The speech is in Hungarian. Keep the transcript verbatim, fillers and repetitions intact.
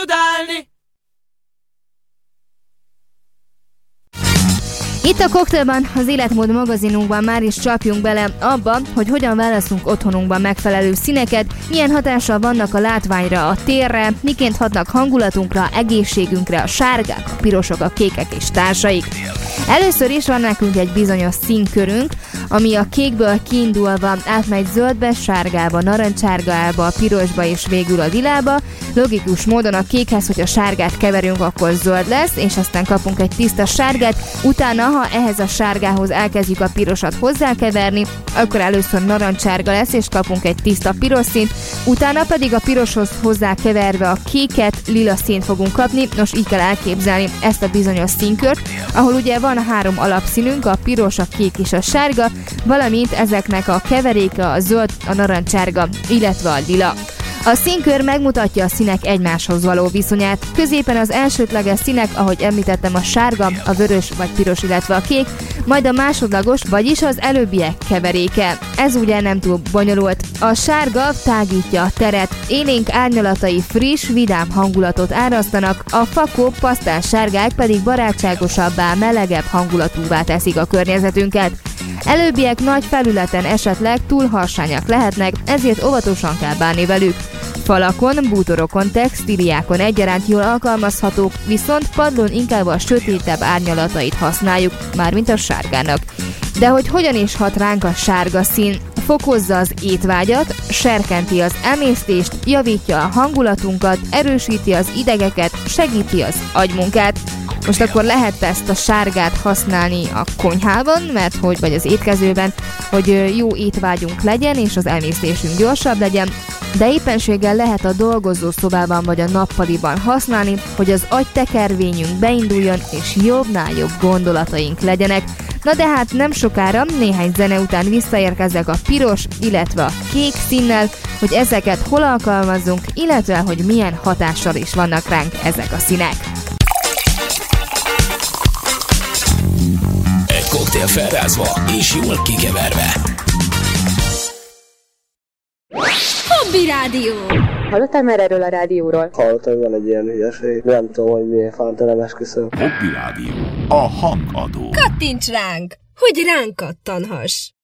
Itt a Cocktailban, az Életmód magazinunkban már is csapjunk bele abba, hogy hogyan választunk otthonunkban megfelelő színeket, milyen hatással vannak a látványra, a térre, miként hatnak hangulatunkra, egészségünkre a sárgák, a pirosok, a kékek és társaik. Először is van nekünk egy bizonyos színkörünk, ami a kékből kiindulva átmegy zöldbe, sárgába, narancsárgába, a pirosba és végül a lilába. Logikus módon a kékhez, hogy a sárgát keverünk, akkor zöld lesz, és aztán kapunk egy tiszta sárgát. Utána, ha ehhez a sárgához elkezdjük a pirosat hozzákeverni, akkor először narancsárga lesz, és kapunk egy tiszta piros színt. Utána pedig a piroshoz hozzákeverve a kéket, lila színt fogunk kapni. Nos, így kell elképzelni ezt a bizonyos színkört, ahol ugye van három alapszínünk, a piros, a kék és a sárga, valamint ezeknek a keveréke a zöld, a narancsárga, illetve a lila. A színkör megmutatja a színek egymáshoz való viszonyát. Középen az elsődleges színek, ahogy említettem, a sárga, a vörös vagy piros, illetve a kék, majd a másodlagos, vagyis az előbbiek keveréke. Ez ugye nem túl bonyolult. A sárga tágítja a teret, élénk árnyalatai friss, vidám hangulatot árasztanak, a fakó pasztás sárgák pedig barátságosabbá, melegebb hangulatúvá teszik a környezetünket. Előbbiek nagy felületen esetleg túl harsányak lehetnek, ezért óvatosan kell bánni velük. Falakon, bútorokon, textíliákon egyaránt jól alkalmazhatók, viszont padlón inkább a sötétebb árnyalatait használjuk, mármint a sárgának. De hogy hogyan is hat ránk a sárga szín? Fokozza az étvágyat, serkenti az emésztést, javítja a hangulatunkat, erősíti az idegeket, segíti az agymunkát. Most akkor lehet ezt a sárgát használni a konyhában, mert hogy vagy az étkezőben, hogy jó étvágyunk legyen és az emésztésünk gyorsabb legyen, de éppenséggel lehet a dolgozószobában vagy a nappaliban használni, hogy az agytekervényünk beinduljon és jobbnál jobb gondolataink legyenek. Na de hát nem sokára, néhány zene után visszaérkezek a piros, illetve a kék színnel, hogy ezeket hol alkalmazzunk, illetve hogy milyen hatással is vannak ránk ezek a színek. Egy koktél felrázva és jól kikeverve. Hobby Rádió! Hallottál már erről a rádióról? Hallottam, van egy ilyen hülyeség. Nem tudom, hogy miért fanta nem esküszöm. Hobby Rádió. A hangadó. Kattints ránk, hogy ránk kattanhass!